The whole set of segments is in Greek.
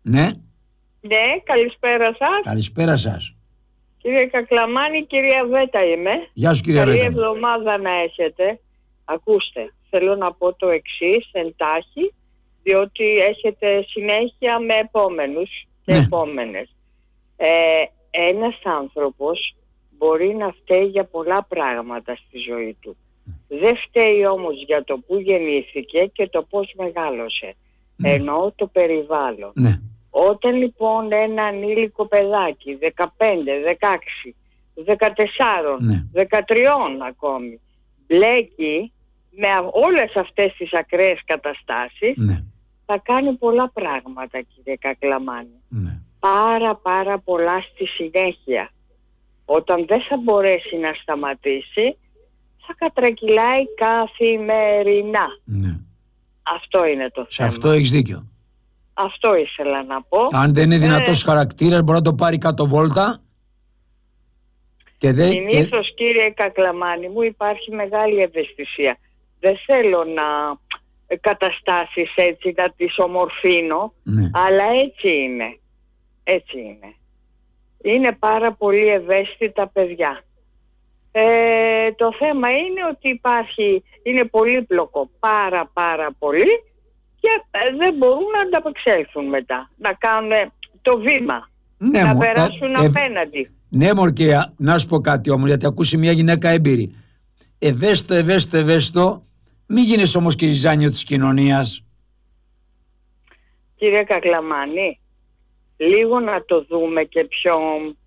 Ναι. Ναι, καλησπέρα σας. Καλησπέρα σας. Κύριε Κακλαμάνη, κυρία Βέτα είμαι. Γεια σου κυρία Βέτα. Καλή εβδομάδα να έχετε. Ακούστε, θέλω να πω το εξής εντάχει, διότι έχετε συνέχεια με επόμενους και επόμενες. Ένας άνθρωπος μπορεί να φταίει για πολλά πράγματα στη ζωή του. Δεν φταίει όμως για το που γεννήθηκε και το πώς μεγάλωσε. Εννοώ το περιβάλλον. Ναι. Όταν λοιπόν ένα ανήλικο παιδάκι 15, 16, 14, 13 ακόμη μπλέκει με όλες αυτές τις ακραίες καταστάσεις, θα κάνει πολλά πράγματα, κύριε Κακλαμάνη. Πάρα πολλά στη συνέχεια. Όταν δεν θα μπορέσει να σταματήσει, θα κατρακυλάει καθημερινά. Αυτό είναι το θέμα. Σε αυτό έχεις δίκιο. Αυτό ήθελα να πω. Αν δεν είναι δυνατός χαρακτήρας, μπορεί να το πάρει κάτω βόλτα. Συνήθως, κύριε Κακλαμάνη μου, υπάρχει μεγάλη ευαισθησία. Δεν θέλω να καταστάσεις έτσι, να τις ομορφύνω, αλλά έτσι είναι. Έτσι είναι. Είναι πάρα πολύ ευαίσθητα παιδιά. Το θέμα είναι ότι είναι πολύπλοκο πάρα πολύ και δεν μπορούν να ανταπεξέλθουν μετά, να κάνουν το βήμα, να περάσουν απέναντι. Ναι μωρ κυρία, να σου πω κάτι όμως, γιατί ακούσει μια γυναίκα έμπειρη. Ευαίσθητο, μη γίνεις όμως και ζυζάνιο της κοινωνίας. Κύριε Κακλαμάνη, λίγο να το δούμε και πιο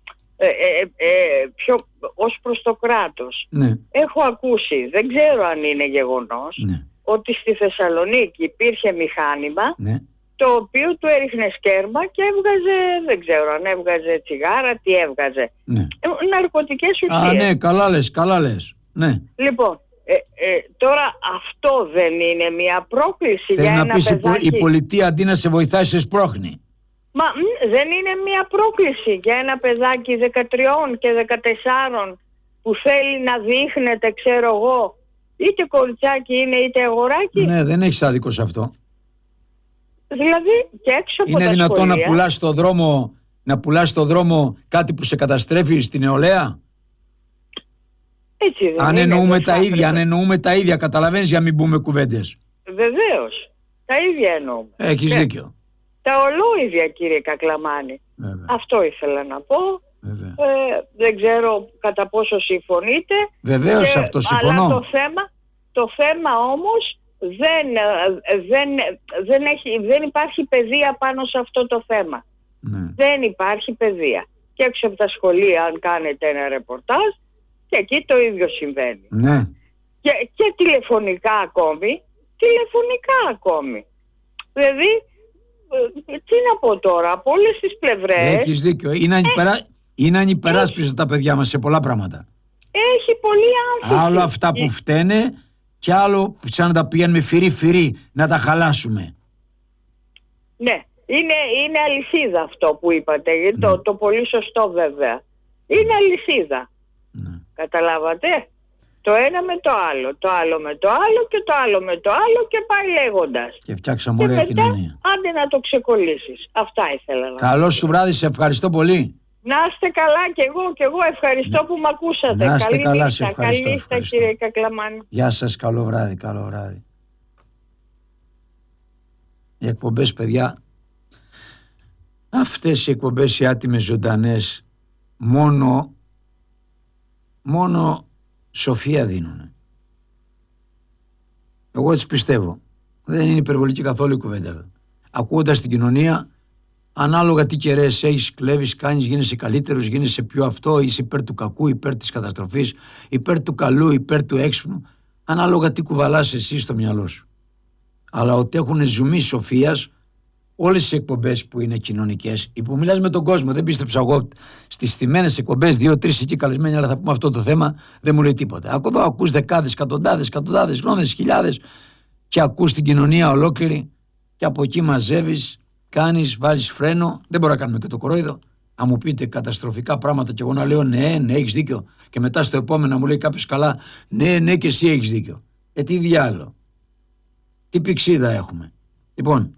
ως προς το κράτος. Έχω ακούσει, δεν ξέρω αν είναι γεγονός, ότι στη Θεσσαλονίκη υπήρχε μηχάνημα το οποίο του έριχνε σκέρμα και έβγαζε, δεν ξέρω αν έβγαζε τσιγάρα, τι έβγαζε. Ναρκωτικές ουσίες. Ναι, καλά λες. Ναι. Λοιπόν, τώρα αυτό δεν είναι μια πρόκληση για ένα παιδάκι? Θέλει να πεις η πολιτεία αντί να σε βοηθάει σε σπρώχνει. Μα δεν είναι μια πρόκληση για ένα παιδάκι 13 και 14 που θέλει να δείχνεται, ξέρω εγώ, είτε κοριτσάκι είναι είτε αγοράκι? Ναι, δεν έχεις άδικο σε αυτό. Δηλαδή και έξω από είναι τα δυνατόν σχολεία, να πουλάς στο δρόμο κάτι που σε καταστρέφει στην νεολαία? Έτσι δεν αν είναι? εννοούμε τα ίδια, καταλαβαίνεις, για μην πούμε κουβέντες. Βεβαίως, τα ίδια εννοούμε. Έχεις δίκιο. Τα ολόιδια, κύριε Κακλαμάνη. Αυτό ήθελα να πω. Δεν ξέρω κατά πόσο συμφωνείτε. Βεβαίως, αυτό συμφωνώ. Αλλά το θέμα όμως δεν υπάρχει παιδεία πάνω σε αυτό το θέμα. Δεν υπάρχει παιδεία. Και έξω από τα σχολεία, αν κάνετε ένα ρεπορτάζ, και εκεί το ίδιο συμβαίνει. Και τηλεφωνικά ακόμη. Δηλαδή, τι να πω τώρα, από όλες τις πλευρές. Έχεις δίκιο. Είναι ανυπεράσπιστα τα παιδιά μας σε πολλά πράγματα. Έχει πολύ άνθηση. Άλλο αυτά που φταίνε και άλλο σαν να τα πηγαίνουμε φυρί να τα χαλάσουμε. Ναι, είναι αλυσίδα αυτό που είπατε. Το πολύ σωστό βέβαια. Είναι αλυσίδα. Καταλάβατε? Το ένα με το άλλο, το άλλο με το άλλο και το άλλο με το άλλο και πάει λέγοντας. Και φτιάξαμε ωραία κοινωνία. Άντε να το ξεκολλήσεις. Αυτά ήθελα να πω. Καλό σου βράδυ, σε ευχαριστώ πολύ. Να είστε καλά και εγώ ευχαριστώ που με ακούσατε. Να είστε καλά, σε ευχαριστώ. Καλή νύχτα, κύριε Κακλαμάνη. Γεια σας, καλό βράδυ. Οι εκπομπές, παιδιά, αυτές οι εκπομπές οι άτιμες ζωντανές μόνο σοφία δίνουνε. Εγώ έτσι πιστεύω. Δεν είναι υπερβολική καθόλου η κουβέντα. Ακούγοντας την κοινωνία, ανάλογα τι κεραίες έχεις, κλέβεις, κάνεις, γίνεσαι καλύτερος, γίνεσαι πιο αυτό, είσαι υπέρ του κακού, υπέρ της καταστροφής, υπέρ του καλού, υπέρ του έξυπνου, ανάλογα τι κουβαλάς εσύ στο μυαλό σου. Αλλά ότι έχουν ζουμί σοφίας όλες οι εκπομπές που είναι κοινωνικές, ή που μιλάς με τον κόσμο. Δεν πίστεψα εγώ στις στημένες εκπομπές, 2-3 εκεί καλεσμένοι, αλλά θα πούμε αυτό το θέμα, δεν μου λέει τίποτα. Εδώ ακούς δεκάδες, εκατοντάδες γνώμες, χιλιάδες, και ακούς την κοινωνία ολόκληρη, και από εκεί μαζεύεις, κάνεις, βάζεις φρένο. Δεν μπορούμε να κάνουμε και το κορόιδο. Αν μου πείτε καταστροφικά πράγματα και εγώ να λέω ναι, έχεις δίκιο, και μετά στο επόμενο μου λέει κάποιος καλά, ναι, και εσύ έχεις δίκιο. Τι διάλογο. Τι πηξίδα έχουμε. Λοιπόν,